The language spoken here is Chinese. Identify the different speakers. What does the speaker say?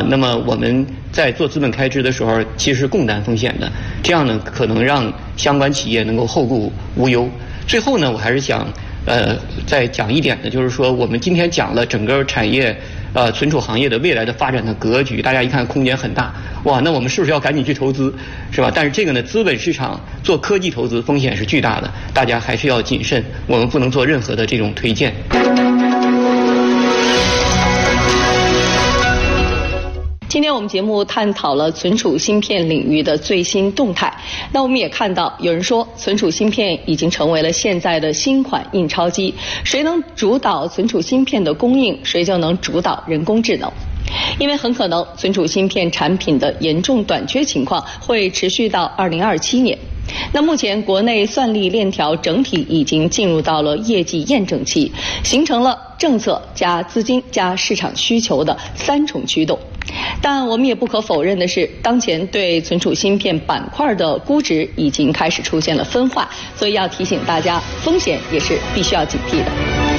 Speaker 1: 那么我们在做资本开支的时候，其实是共担风险的，这样呢可能让相关企业能够后顾无忧。最后呢，我还是想再讲一点的，就是说我们今天讲了整个产业存储行业的未来的发展的格局，大家一看空间很大，哇，那我们是不是要赶紧去投资，是吧？但是这个呢，资本市场做科技投资风险是巨大的，大家还是要谨慎，我们不能做任何的这种推荐。
Speaker 2: 今天我们节目探讨了存储芯片领域的最新动态。那我们也看到，有人说存储芯片已经成为了现在的新款印钞机，谁能主导存储芯片的供应，谁就能主导人工智能。因为很可能存储芯片产品的严重短缺情况会持续到2027年。那目前国内算力链条整体已经进入到了业绩验证期，形成了政策加资金加市场需求的3重驱动。但我们也不可否认的是，当前对存储芯片板块的估值已经开始出现了分化，所以要提醒大家，风险也是必须要警惕的。